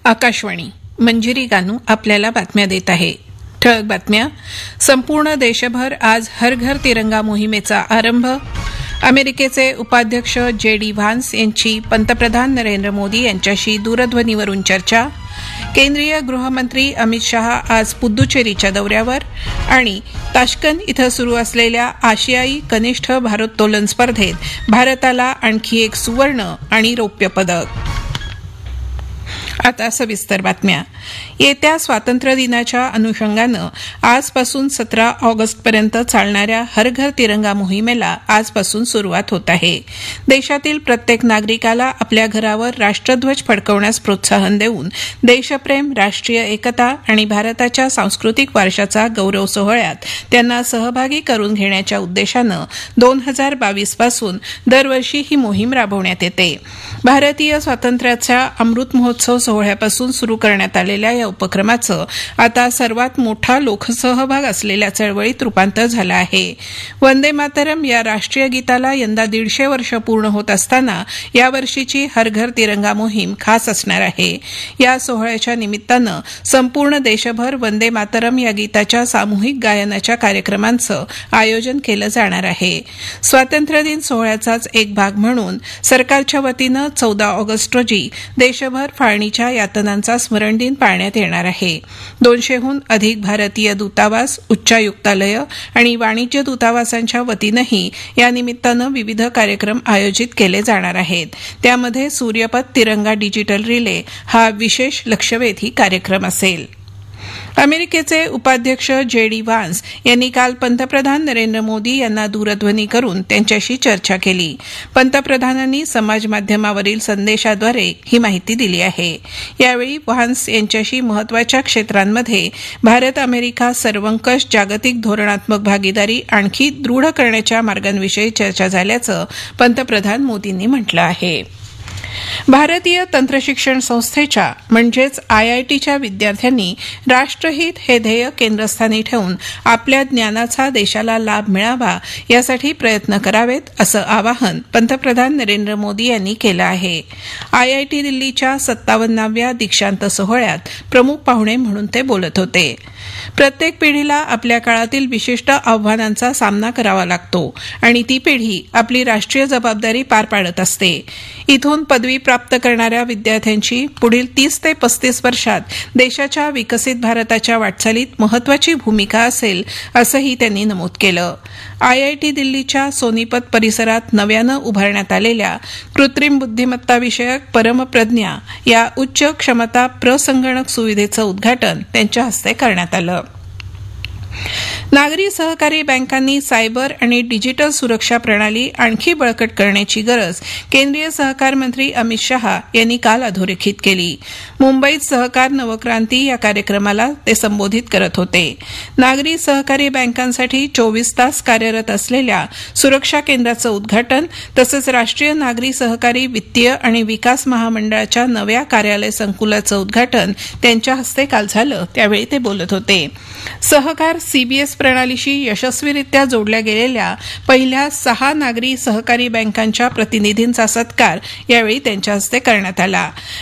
आकाशवाणी मंजिरी गानू आपल्याला बातम्या देत आहे. ठळक बातम्या. संपूर्ण देशभर आज हर घर तिरंगा मोहिमेचा आरंभ. अमेरिकेचे उपाध्यक्ष जे.डी. व्हान्स यांची पंतप्रधान नरेंद्र मोदी यांच्याशी दूरध्वनीवरून चर्चा. केंद्रीय गृहमंत्री अमित शहा आज पुद्दुचेरीच्या दौऱ्यावर. आणि ताश्कंद इथं सुरू असलेल्या आशियाई कनिष्ठ भारोत्तोलन स्पर्धेत भारताला आणखी एक सुवर्ण आणि रौप्य पदक. आता सविस्तर बातम्या. येत्या स्वातंत्र्य दिनाच्या अनुषंगानं आजपासून 17 ऑगस्टपर्यंत चालणाऱ्या हर घर तिरंगा मोहिमेला आजपासून सुरुवात होत आहे. देशातील प्रत्येक नागरिकाला आपल्या घरावर राष्ट्रध्वज फडकवण्यास प्रोत्साहन देऊन देशप्रेम, राष्ट्रीय एकता आणि भारताच्या सांस्कृतिक वारशाचा गौरव सोहळ्यात त्यांना सहभागी करून घेण्याच्या उद्देशानं 2022 पासून दरवर्षी ही मोहीम राबवण्यात येते. भारतीय स्वातंत्र्याच्या अमृत महोत्सव सोहळ्यापासून सुरू करण्यात आलेल्या या उपक्रमाचं आता सर्वात मोठा लोकसहभाग असलेल्या चळवळीत रूपांतर झालं आहे. वंदे मातरम या राष्ट्रीय गीताला यंदा 150 वर्ष पूर्ण होत असताना यावर्षीची हर घर तिरंगा मोहीम खास असणार आहे. या सोहळ्याच्या निमित्तानं संपूर्ण देशभर वंदे मातरम या गीताच्या सामूहिक गायनाच्या कार्यक्रमांचं आयोजन केलं जाणार आहे. स्वातंत्र्य दिन सोहळ्याचाच एक भाग म्हणून सरकारच्या वतीनं 14 ऑगस्ट रोजी देशभर फाळणीच्या यातनांचा स्मरण दिन पाळण्यात येणार आहे. 200हून अधिक भारतीय दूतावास, उच्चायुक्तालयं आणि वाणिज्य दूतावासांच्या वतीनंही या निमित्तानं विविध कार्यक्रम आयोजित केले जाणार आहेत. त्यामध्ये सूर्यपथ तिरंगा डिजिटल रिले हा विशेष लक्षवेधी कार्यक्रम असेल. अमेरिकेचे उपाध्यक्ष जे.डी. व्हान्स यांनी काल पंतप्रधान नरेंद्र मोदी यांना दूरध्वनी करून त्यांच्याशी चर्चा केली. पंतप्रधानांनी समाजमाध्यमावरील संदेशाद्वारे ही माहिती दिली आहे. यावेळी व्हान्स यांच्याशी महत्वाच्या क्षेत्रांमध्ये भारत अमेरिका सर्वंकष जागतिक धोरणात्मक भागीदारी आणखी दृढ करण्याच्या मार्गांविषयी चर्चा झाल्याचं पंतप्रधान मोदींनी म्हटलं आहे. भारतीय तंत्रशिक्षण संस्थेच्या म्हणजेच आयआयटीच्या विद्यार्थ्यांनी राष्ट्रहित हे ध्येय केंद्रस्थानी ठेवून आपल्या ज्ञानाचा देशाला लाभ मिळावा यासाठी प्रयत्न करावेत असं आवाहन पंतप्रधान नरेंद्र मोदी यांनी केलं आहे. आयआयटी दिल्लीच्या 57व्या दीक्षांत सोहळ्यात प्रमुख पाहुणे म्हणून ते बोलत होते. प्रत्येक पिढीला आपल्या काळातील विशिष्ट आव्हानांचा सामना करावा लागतो आणि ती पिढी आपली राष्ट्रीय जबाबदारी पार पाडत असते. इथून पदवी प्राप्त करणाऱ्या विद्यार्थ्यांची पुढील 30 ते 35 वर्षात देशाच्या विकसित भारताच्या वाटचालीत महत्वाची भूमिका असेल असंही त्यांनी नमूद केलं. आयआयटी दिल्लीच्या सोनीपत परिसरात नव्यानं उभारण्यात आलेल्या कृत्रिम बुद्धिमत्ता विषयक परमप्रज्ञा या उच्च क्षमता प्रसंगणक सुविधेचं उद्घाटन त्यांच्या हस्ते करण्यात आलं. नागरी सहकारी बँकांनी सायबर आणि डिजिटल सुरक्षा प्रणाली आणखी बळकट करण्याची गरज केंद्रीय सहकार मंत्री अमित शहा यांनी काल अधोरेखित केली. मुंबईत सहकार नवक्रांती या कार्यक्रमाला ते संबोधित करत होते. नागरी सहकारी बँकांसाठी 24 तास कार्यरत असलेल्या सुरक्षा केंद्राचं उद्घाटन तसंच राष्ट्रीय नागरी सहकारी वित्तीय आणि विकास महामंडळाच्या नव्या कार्यालय संकुलाचं उद्घाटन त्यांच्या हस्ते काल झालं. त्यावेळी ते बोलत होते. सहकार सीबीएस प्रणालीशी यशस्वीरित्या जोडल्या गेलेल्या पहिल्या 6 नागरी सहकारी बँकांच्या प्रतिनिधींचा सत्कार यावेळी त्यांच्या हस्ते करण्यात आला.